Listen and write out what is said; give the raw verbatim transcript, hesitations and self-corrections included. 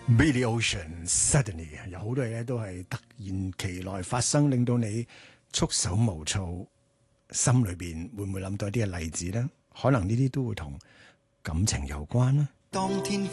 Billy Ocean Suddenly 有好多嘢咧都係突然其來發生，令到你束手無措，心裏邊會唔會諗到一啲嘅例子咧？可能呢啲都會同感情有關啦。 當天